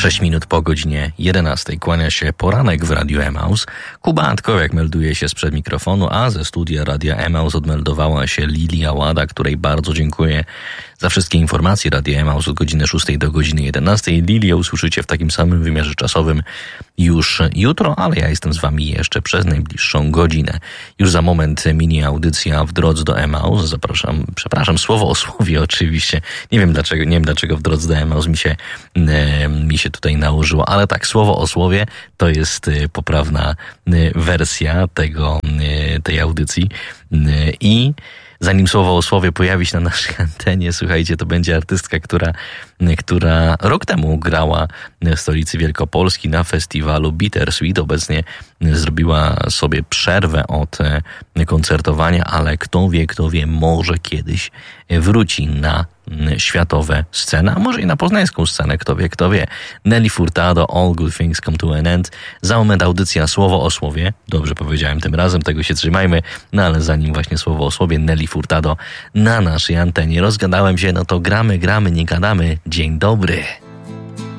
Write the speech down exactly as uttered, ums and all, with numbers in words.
sześć minut po godzinie jedenastej kłania się poranek w Radiu Emaus. Kuba Antkowiak melduje się sprzed mikrofonu, a ze studia Radia Emaus odmeldowała się Lilia Łada, której bardzo dziękuję za wszystkie informacje Radia Emaus od godziny szóstej do godziny jedenastej. Lilię usłyszycie w takim samym wymiarze czasowym już jutro, ale ja jestem z wami jeszcze przez najbliższą godzinę. Już za moment mini audycja w drodze do Emaus. Zapraszam, przepraszam, słowo o słowie oczywiście. Nie wiem dlaczego, nie wiem dlaczego w drodze do Emaus mi się, e, mi się tutaj nałożyło, ale tak, słowo o słowie to jest e, poprawna e, wersja tego, e, tej audycji e, i zanim słowo o słowie pojawi się na naszej antenie, słuchajcie, to będzie artystka, która, która rok temu grała w stolicy Wielkopolski na festiwalu Bittersweet. Obecnie zrobiła sobie przerwę od koncertowania, ale kto wie, kto wie, może kiedyś wróci na światowe sceny, a może i na poznańską scenę, kto wie, kto wie. Nelly Furtado, All Good Things Come to an End. Za moment audycja słowo o słowie. Dobrze powiedziałem tym razem, tego się trzymajmy. No ale zanim właśnie słowo o słowie, Nelly Furtado na naszej antenie. Rozgadałem się, no to gramy, gramy, nie gadamy. Dzień dobry.